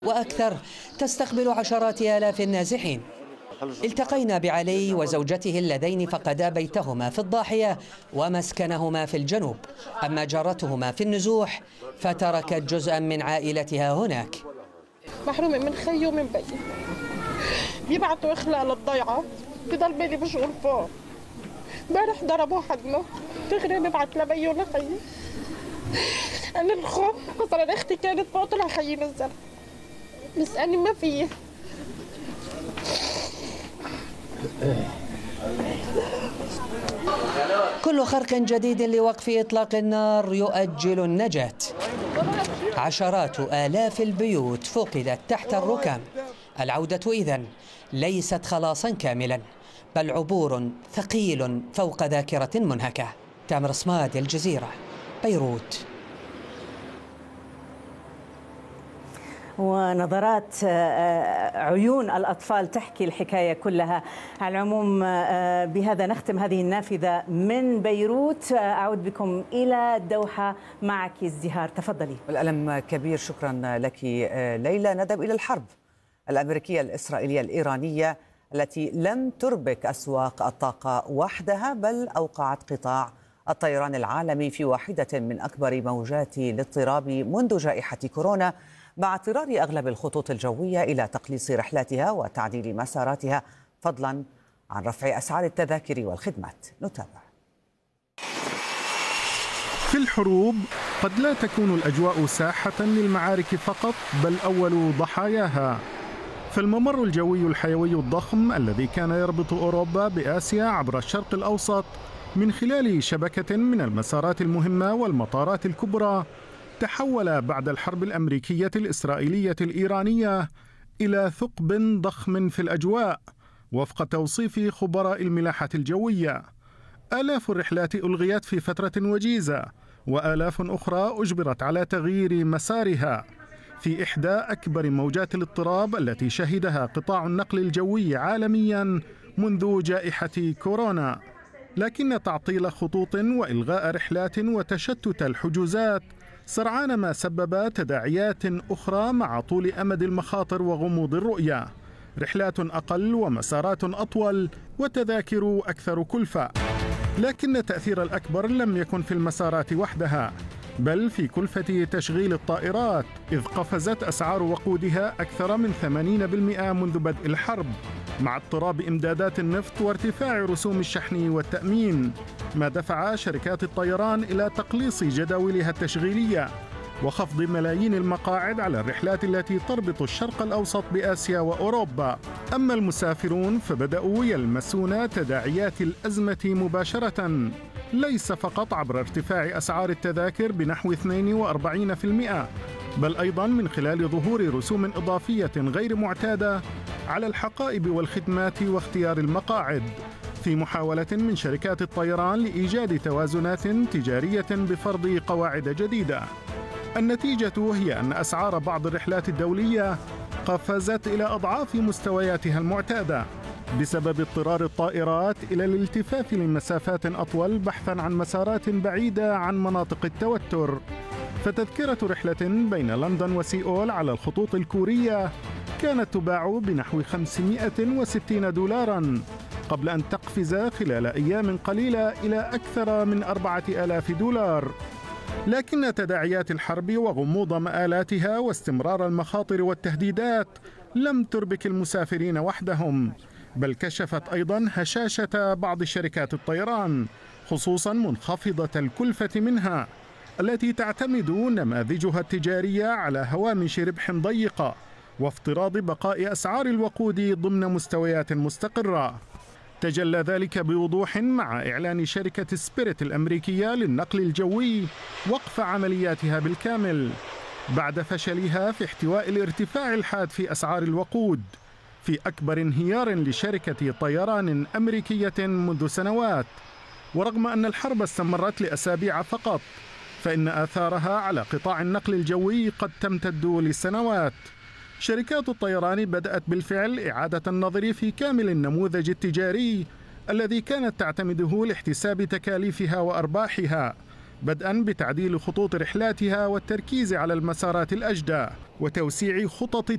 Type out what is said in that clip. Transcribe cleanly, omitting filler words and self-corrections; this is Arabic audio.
وأكثر تستقبل عشرات آلاف النازحين. التقينا بعلي وزوجته اللذين فقدا بيتهما في الضاحية ومسكنهما في الجنوب، أما جارتهما في النزوح فتركت جزءا من عائلتها هناك. محرومة من خي ومن بي، بيبعتوا إخلاء للضيعة، بضل بالي بشغل فوق. امبارح ضربوا حدنا، دغري ببعت لبي ولخي. أنا الخوف مثلا أختي كانت فوق طلع خيي نزل، بس أنا ما فيه. كل خرق جديد لوقف إطلاق النار يؤجل النجاة. عشرات آلاف البيوت فقدت تحت الركام. العودة إذن ليست خلاصا كاملا، بل عبور ثقيل فوق ذاكرة منهكة. تامر صماد، الجزيرة، بيروت. ونظرات عيون الأطفال تحكي الحكاية كلها. على العموم بهذا نختم هذه النافذة من بيروت. أعود بكم إلى الدوحة معك ازدهار، تفضلي. والألم كبير، شكرا لك ليلى. نذهب إلى الحرب الأمريكية الإسرائيلية الإيرانية التي لم تربك أسواق الطاقة وحدها، بل أوقعت قطاع الطيران العالمي في واحدة من أكبر موجات الاضطراب منذ جائحة كورونا، مع اضطرار أغلب الخطوط الجوية إلى تقليص رحلاتها وتعديل مساراتها، فضلا عن رفع أسعار التذاكر والخدمات. نتابع. في الحروب قد لا تكون الأجواء ساحة للمعارك فقط، بل أول ضحاياها. فالممر الجوي الحيوي الضخم الذي كان يربط أوروبا بآسيا عبر الشرق الأوسط من خلال شبكة من المسارات المهمة والمطارات الكبرى، تحول بعد الحرب الأمريكية الإسرائيلية الإيرانية إلى ثقب ضخم في الأجواء، وفق توصيف خبراء الملاحة الجوية. آلاف الرحلات ألغيت في فترة وجيزة، وآلاف أخرى أجبرت على تغيير مسارها في إحدى أكبر موجات الاضطراب التي شهدها قطاع النقل الجوي عالميا منذ جائحة كورونا. لكن تعطيل خطوط وإلغاء رحلات وتشتت الحجوزات سرعان ما سبب تداعيات أخرى، مع طول أمد المخاطر وغموض الرؤية، رحلات أقل ومسارات أطول وتذاكر أكثر كلفة. لكن التأثير الأكبر لم يكن في المسارات وحدها، بل في كلفة تشغيل الطائرات، إذ قفزت أسعار وقودها أكثر من 80% منذ بدء الحرب، مع اضطراب إمدادات النفط وارتفاع رسوم الشحن والتأمين، ما دفع شركات الطيران إلى تقليص جداولها التشغيلية وخفض ملايين المقاعد على الرحلات التي تربط الشرق الأوسط بآسيا وأوروبا. أما المسافرون فبدأوا يلمسون تداعيات الأزمة مباشرة، ليس فقط عبر ارتفاع أسعار التذاكر بنحو 42%، بل أيضا من خلال ظهور رسوم إضافية غير معتادة على الحقائب والخدمات واختيار المقاعد، في محاولة من شركات الطيران لإيجاد توازنات تجارية بفرض قواعد جديدة. النتيجة هي أن أسعار بعض الرحلات الدولية قفزت إلى أضعاف مستوياتها المعتادة، بسبب اضطرار الطائرات إلى الالتفاف لمسافات أطول بحثاً عن مسارات بعيدة عن مناطق التوتر. فتذكرة رحلة بين لندن وسيول على الخطوط الكورية كانت تباع بنحو 560 دولارا، قبل أن تقفز خلال أيام قليلة إلى أكثر من 4000 دولار. لكن تداعيات الحرب وغموض مآلاتها واستمرار المخاطر والتهديدات لم تربك المسافرين وحدهم، بل كشفت أيضا هشاشة بعض شركات الطيران، خصوصا منخفضة الكلفة منها، التي تعتمد نماذجها التجارية على هوامش ربح ضيقة وافتراض بقاء أسعار الوقود ضمن مستويات مستقرة. تجلى ذلك بوضوح مع إعلان شركة سبيريت الأمريكية للنقل الجوي وقف عملياتها بالكامل بعد فشلها في احتواء الارتفاع الحاد في أسعار الوقود، في أكبر انهيار لشركة طيران أمريكية منذ سنوات. ورغم أن الحرب استمرت لأسابيع فقط، فإن آثارها على قطاع النقل الجوي قد تمتد لسنوات. شركات الطيران بدأت بالفعل إعادة النظر في كامل النموذج التجاري الذي كانت تعتمده لاحتساب تكاليفها وأرباحها، بدءا بتعديل خطوط رحلاتها والتركيز على المسارات الأجدى وتوسيع خطط